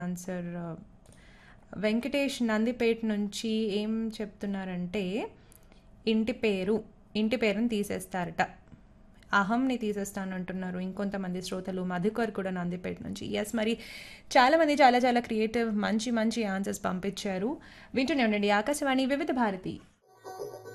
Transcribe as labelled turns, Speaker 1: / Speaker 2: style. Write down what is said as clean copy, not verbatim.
Speaker 1: Answer Venkatesh Nandipet నుంచి ఏం చెప్తున్నారంటే ఇంటి పేరు ఇంటి పేరుని తీసేస్తారట. అహంని తీసేస్తాను అంటున్నారు ఇంకొంతమంది శ్రోతలు. మధుకర్ కూడా నందిపేట నుంచి. ఎస్, మరి చాలామంది చాలా చాలా క్రియేటివ్ మంచి మంచి ఆన్సర్స్ పంపించారు. వింటూనే ఉండండి ఆకాశవాణి వివిధ భారతి.